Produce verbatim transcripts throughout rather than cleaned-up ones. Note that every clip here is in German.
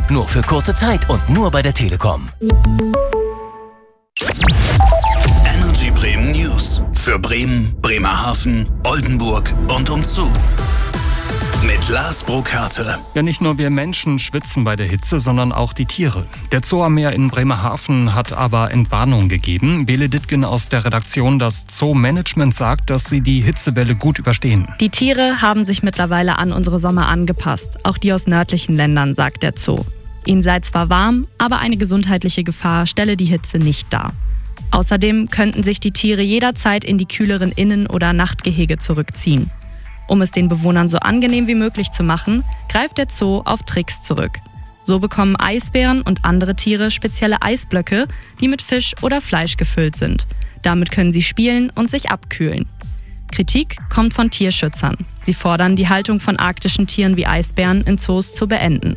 Nur für kurze Zeit und nur bei der Telekom. Energy Bremen News. Für Bremen, Bremerhaven, Oldenburg und umzu. Mit Lars Burkhardt. Ja, nicht nur wir Menschen schwitzen bei der Hitze, sondern auch die Tiere. Der Zoo am Meer in Bremerhaven hat aber Entwarnung gegeben. Bele Dittgen aus der Redaktion, das Zoo-Management sagt, dass sie die Hitzewelle gut überstehen. Die Tiere haben sich mittlerweile an unsere Sommer angepasst. Auch die aus nördlichen Ländern, sagt der Zoo. Ihnen sei zwar warm, aber eine gesundheitliche Gefahr stelle die Hitze nicht dar. Außerdem könnten sich die Tiere jederzeit in die kühleren Innen- oder Nachtgehege zurückziehen. Um es den Bewohnern so angenehm wie möglich zu machen, greift der Zoo auf Tricks zurück. So bekommen Eisbären und andere Tiere spezielle Eisblöcke, die mit Fisch oder Fleisch gefüllt sind. Damit können sie spielen und sich abkühlen. Kritik kommt von Tierschützern. Sie fordern, die Haltung von arktischen Tieren wie Eisbären in Zoos zu beenden.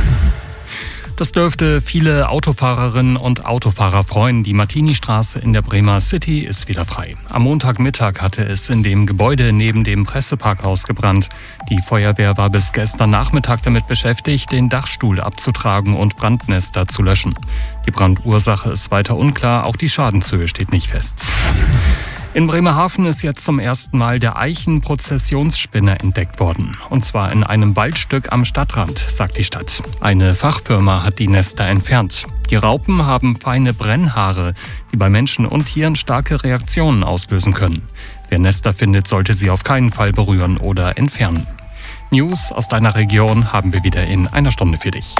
Das dürfte viele Autofahrerinnen und Autofahrer freuen. Die Martini-Straße in der Bremer City ist wieder frei. Am Montagmittag hatte es in dem Gebäude neben dem Presseparkhaus gebrannt. Die Feuerwehr war bis gestern Nachmittag damit beschäftigt, den Dachstuhl abzutragen und Brandnester zu löschen. Die Brandursache ist weiter unklar, auch die Schadenshöhe steht nicht fest. In Bremerhaven ist jetzt zum ersten Mal der Eichenprozessionsspinner entdeckt worden. Und zwar in einem Waldstück am Stadtrand, sagt die Stadt. Eine Fachfirma hat die Nester entfernt. Die Raupen haben feine Brennhaare, die bei Menschen und Tieren starke Reaktionen auslösen können. Wer Nester findet, sollte sie auf keinen Fall berühren oder entfernen. News aus deiner Region haben wir wieder in einer Stunde für dich.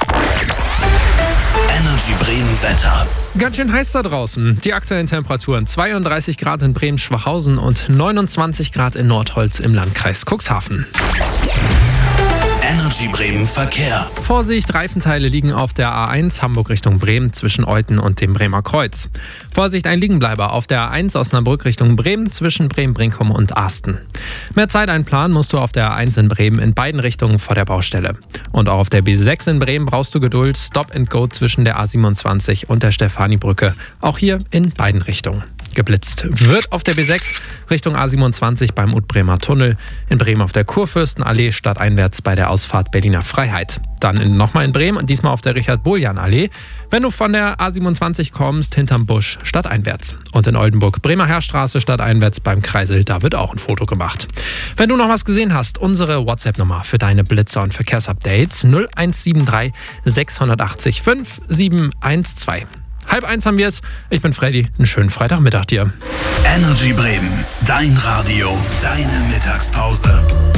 Energy Bremen Wetter. Ganz schön heiß da draußen. Die aktuellen Temperaturen zweiunddreißig Grad in Bremen-Schwachhausen und neunundzwanzig Grad in Nordholz im Landkreis Cuxhaven. Energy Bremen Verkehr. Vorsicht, Reifenteile liegen auf der A eins Hamburg Richtung Bremen zwischen Euthen und dem Bremer Kreuz. Vorsicht, ein Liegenbleiber auf der A eins Osnabrück Richtung Bremen zwischen Bremen-Brinkum und Arsten. Mehr Zeit einplanen musst du auf der A eins in Bremen in beiden Richtungen vor der Baustelle. Und auch auf der B sechs in Bremen brauchst du Geduld. Stop and Go zwischen der A siebenundzwanzig und der Stefanibrücke. Auch hier in beiden Richtungen. Geblitzt wird auf der B sechs Richtung A siebenundzwanzig beim Utbremer Tunnel, in Bremen auf der Kurfürstenallee stadteinwärts bei der Ausfahrt Berliner Freiheit. Dann nochmal in Bremen, diesmal auf der Richard-Boljan-Allee, wenn du von der A siebenundzwanzig kommst, hinterm Busch stadteinwärts. Und in Oldenburg Bremer Heerstraße stadteinwärts beim Kreisel, da wird auch ein Foto gemacht. Wenn du noch was gesehen hast, unsere WhatsApp-Nummer für deine Blitzer und Verkehrsupdates null eins sieben drei sechs acht null fünf sieben eins zwei. Halb eins haben wir es. Ich bin Freddy. Einen schönen Freitagmittag dir. Energy Bremen. Dein Radio. Deine Mittagspause.